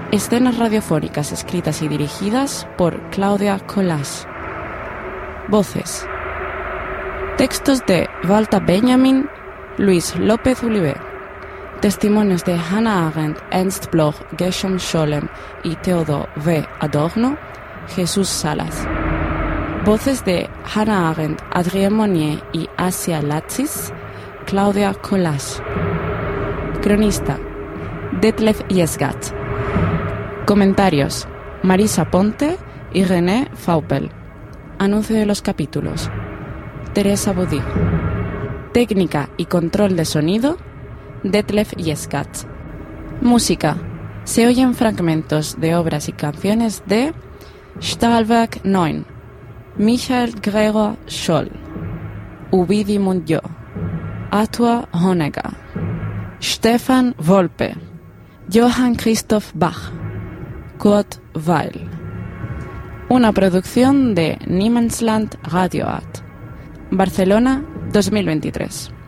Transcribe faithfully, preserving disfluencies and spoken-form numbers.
Escenas radiofónicas escritas y dirigidas por Claudia Colas. Voces. Textos de Walter Benjamin, Luis López Ulibe. Testimonios de Hannah Arendt, Ernst Bloch, Gershom Scholem y Theodor W. Adorno, Jesús Salas. Voces de Hannah Arendt, Adrien Monnier y Asia Latsis, Claudia Colas. Cronista, Detlef Yesgat. Comentarios, Marisa Ponte y René Faupel. Anuncio de los capítulos, Teresa Budí. Técnica y control de sonido, Detlef Yesgat. Música. Se oyen fragmentos de obras y canciones de Stahlwerk nueve, Michael Gregor Scholl, Ubidi Mundjo, Arthur Honegger, Stefan Volpe, Johann Christoph Bach, Kurt Weill. Una producción de Niemandsland Radio Art. Barcelona, dos mil veintitrés.